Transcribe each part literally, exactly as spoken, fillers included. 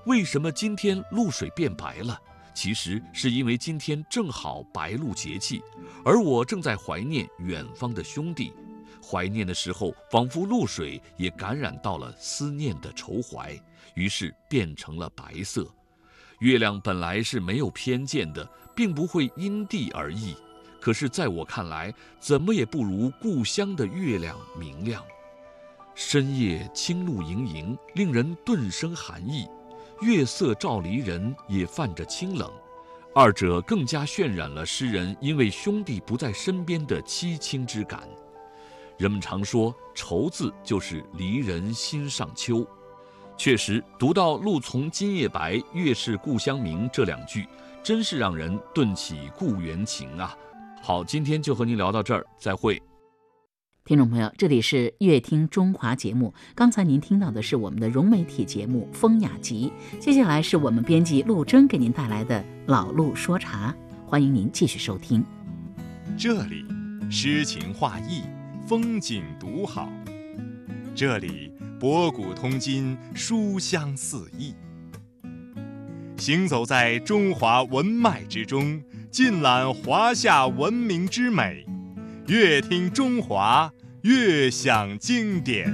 为什么今天露水变白了？其实是因为今天正好白露节气，而我正在怀念远方的兄弟。怀念的时候，仿佛露水也感染到了思念的愁怀，于是变成了白色。月亮本来是没有偏见的，并不会因地而异，可是在我看来，怎么也不如故乡的月亮明亮。深夜清露盈盈，令人顿生寒意，月色照离人，也泛着清冷，二者更加渲染了诗人因为兄弟不在身边的凄清之感。人们常说愁字就是离人心上秋，确实读到露从今夜白，月是故乡明这两句，真是让人顿起故园情啊。好，今天就和您聊到这儿，再会。 听众朋友，这里是乐听中华节目，刚才您听到的是我们的融媒体节目《风雅集》，接下来是我们编辑陆征给您带来的老陆说茶，欢迎您继续收听。 这里诗情画意，风景独好，这里博古通今，书香四溢。行走在中华文脉之中，尽览华夏文明之美，越听中华，越享经典。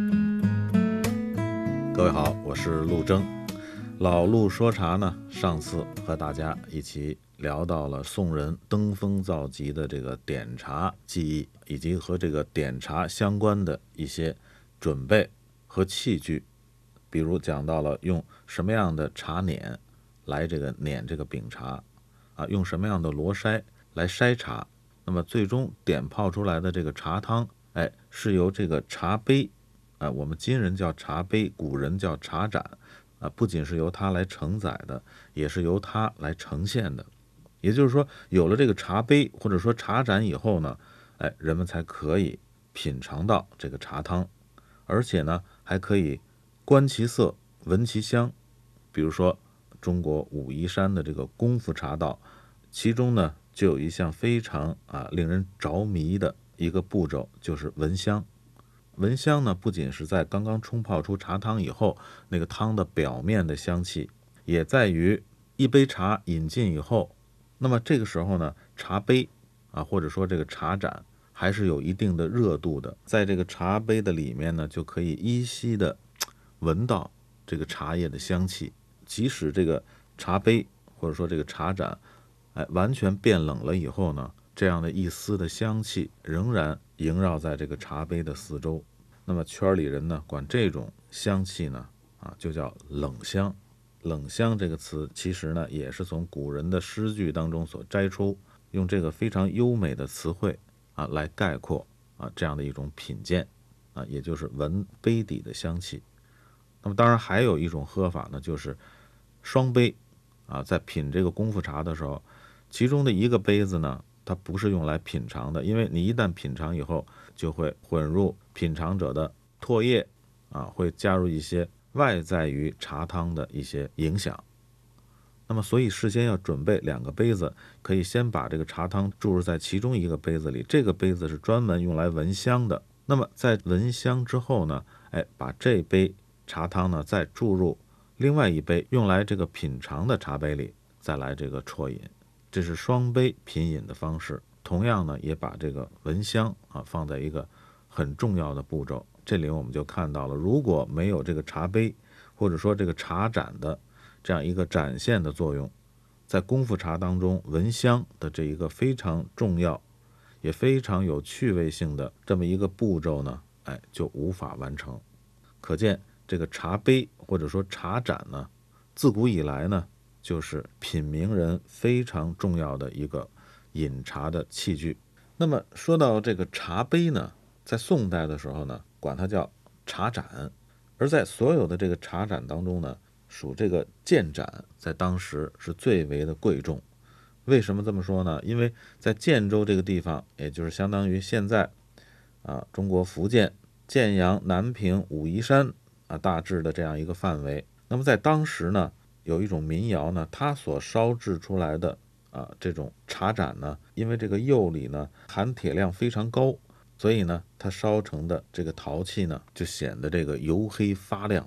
各位好，我是陆征。老陆说茶呢，上次和大家一起聊到了宋人登峰造极的这个点茶技艺，以及和这个点茶相关的一些准备和器具，比如讲到了用什么样的茶碾来这个碾这个饼茶啊，用什么样的罗筛来筛茶，那么最终点泡出来的这个茶汤，哎，是由这个茶杯啊，我们今人叫茶杯，古人叫茶盏啊，不仅是由它来承载的，也是由它来呈现的。也就是说，有了这个茶杯或者说茶盏以后呢，哎，人们才可以品尝到这个茶汤，而且呢，还可以观其色，闻其香。比如说，中国武夷山的这个功夫茶道，其中呢，就有一项非常啊令人着迷的一个步骤，就是闻香。闻香呢，不仅是在刚刚冲泡出茶汤以后，那个汤的表面的香气，也在于一杯茶饮尽以后，那么这个时候呢，茶杯啊，或者说这个茶盏还是有一定的热度的，在这个茶杯的里面呢，就可以依稀的闻到这个茶叶的香气。即使这个茶杯或者说这个茶盏，哎，完全变冷了以后呢，这样的一丝的香气仍然萦绕在这个茶杯的四周。那么圈里人呢，管这种香气呢，啊，就叫冷香。冷香这个词其实呢，也是从古人的诗句当中所摘出，用这个非常优美的词汇啊来概括啊这样的一种品鉴啊，也就是闻杯底的香气。那么当然还有一种喝法呢，就是双杯啊，在品这个功夫茶的时候，其中的一个杯子呢，它不是用来品尝的，因为你一旦品尝以后，就会混入品尝者的唾液啊，会加入一些外在于茶汤的一些影响。那么所以事先要准备两个杯子，可以先把这个茶汤注入在其中一个杯子里，这个杯子是专门用来闻香的。那么在闻香之后呢，哎，把这杯茶汤呢再注入另外一杯用来这个品尝的茶杯里，再来这个啜饮，这是双杯品饮的方式。同样呢，也把这个闻香啊放在一个很重要的步骤。这里我们就看到了，如果没有这个茶杯或者说这个茶盏的这样一个展现的作用，在功夫茶当中闻香的这一个非常重要也非常有趣味性的这么一个步骤呢，哎，就无法完成。可见这个茶杯或者说茶盏呢，自古以来呢，就是品茗人非常重要的一个饮茶的器具。那么说到这个茶杯呢，在宋代的时候呢，管它叫茶盏，而在所有的这个茶盏当中呢，属这个建盏在当时是最为的贵重。为什么这么说呢？因为在建州这个地方，也就是相当于现在啊中国福建建阳、南平、武夷山啊大致的这样一个范围。那么在当时呢，有一种民窑呢，它所烧制出来的啊这种茶盏呢，因为这个釉里呢含铁量非常高，所以呢它烧成的这个陶器呢就显得这个黝黑发亮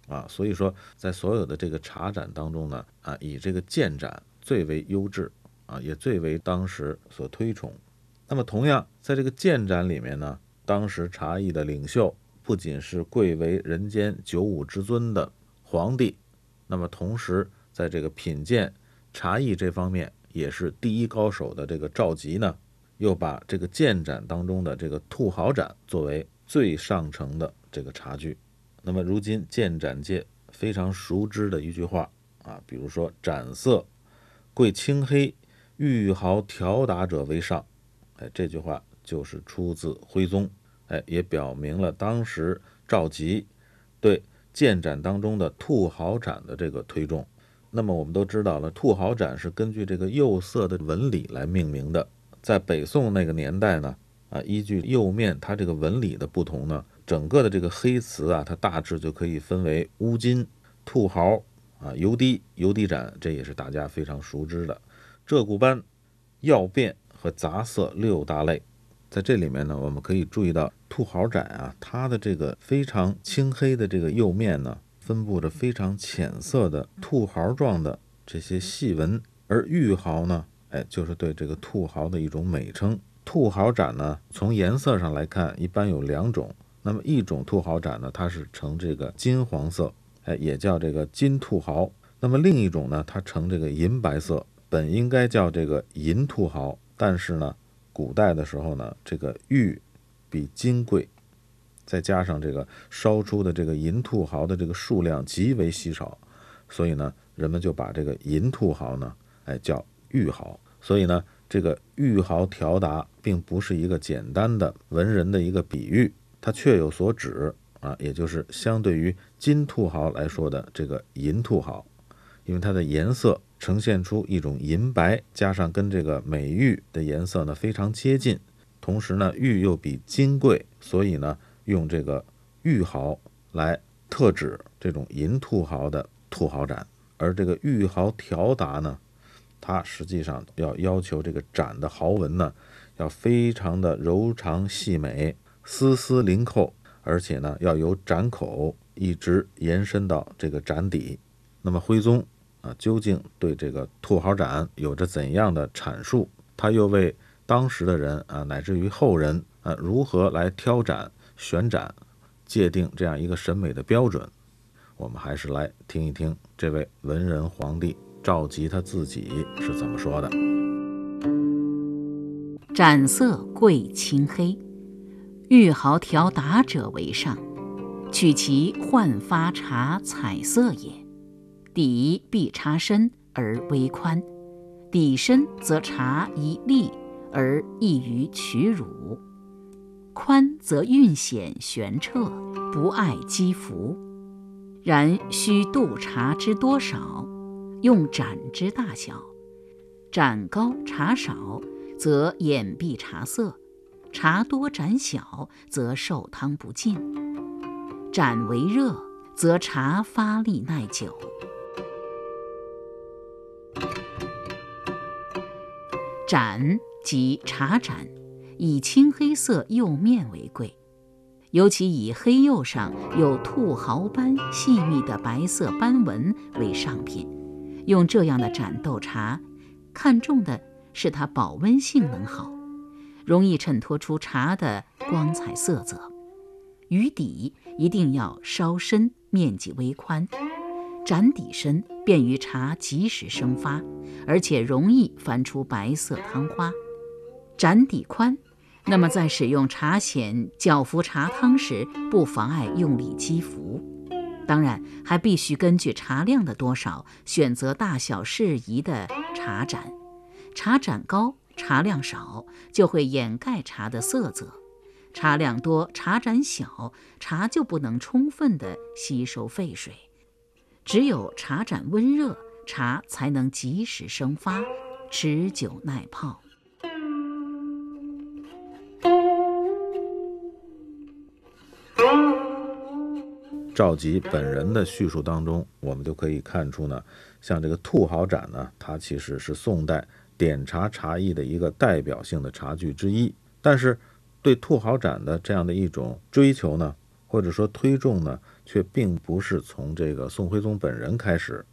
啊，所以说在所有的这个茶盏当中呢，啊，以这个建盏最为优质啊，也最为当时所推崇。那么同样在这个建盏里面呢，当时茶艺的领袖不仅是贵为人间九五之尊的皇帝，那么同时在这个品鉴茶艺这方面也是第一高手的这个赵佶呢，又把这个建盏当中的这个兔毫盏作为最上乘的这个茶具。那么如今建盏界非常熟知的一句话啊，比如说盏色贵青黑，玉毫调达者为上，哎，这句话就是出自徽宗，哎，也表明了当时赵佶对建盏当中的兔毫盏的这个推重。那么我们都知道了，兔毫盏是根据这个釉色的纹理来命名的。在北宋那个年代呢，啊，依据釉面它这个纹理的不同呢，整个的这个黑瓷啊，它大致就可以分为乌金、兔毫啊、油滴、油滴盏，这也是大家非常熟知的鹧鸪斑、曜变和杂色六大类。在这里面呢，我们可以注意到兔毫盏啊，它的这个非常青黑的这个釉面呢，分布着非常浅色的兔毫状的这些细纹，而玉毫呢，哎，就是对这个兔毫的一种美称。兔毫盏呢，从颜色上来看，一般有两种。那么一种兔毫盏呢，它是呈这个金黄色，哎，也叫这个金兔毫。那么另一种呢，它呈这个银白色，本应该叫这个银兔毫。但是呢，古代的时候呢，这个玉比金贵，再加上这个烧出的这个银兔毫的这个数量极为稀少，所以呢，人们就把这个银兔毫呢，哎，叫玉毫。所以呢，这个玉毫调达并不是一个简单的文人的一个比喻，它确有所指啊，也就是相对于金兔毫来说的这个银兔毫，因为它的颜色呈现出一种银白，加上跟这个美玉的颜色呢非常接近，同时呢玉又比金贵，所以呢用这个玉毫来特指这种银兔毫的兔毫盏。而这个玉毫调达呢，它实际上要要求这个盏的毫纹呢要非常的柔长细美，丝丝临扣，而且呢要由盏口一直延伸到这个盏底。那么徽宗啊，究竟对这个兔毫盏有着怎样的阐述？他又为当时的人啊，乃至于后人啊，如何来挑盏、选盏，界定这样一个审美的标准？我们还是来听一听这位文人皇帝赵佶他自己是怎么说的。 盏色贵青黑，玉毫调达者为上，取其焕发茶彩色也。底必茶深而微宽，底深则茶宜立而易于取乳，宽则韵显玄彻，不碍肌肤。然须度茶之多少，用盏之大小。盏高茶少，则掩蔽茶色；茶多盏小，则受汤不尽。盏为热，则茶发力耐久。盏即茶盏，以青黑色釉面为贵，尤其以黑釉上有兔毫般细密的白色斑纹为上品。用这样的盏斗茶，看重的是它保温性能好，容易衬托出茶的光彩色泽。余底一定要稍深，面积微宽，盏底深，便于茶及时生发，而且容易翻出白色汤花。盏底宽，那么在使用茶筅搅服茶汤时，不妨碍用力击服。当然，还必须根据茶量的多少，选择大小适宜的茶盏。茶盏高，茶量少，就会掩盖茶的色泽；茶量多，茶盏小，茶就不能充分地吸收沸水。只有茶盏温热，茶才能及时生发，持久耐泡。 赵佶本人的叙述当中，我们就可以看出呢，像这个兔毫盏呢，它其实是宋代点茶茶艺的一个代表性的茶具之一。但是对兔毫盏的这样的一种追求呢， 或者说推重呢，却并不是从这个宋徽宗本人开始，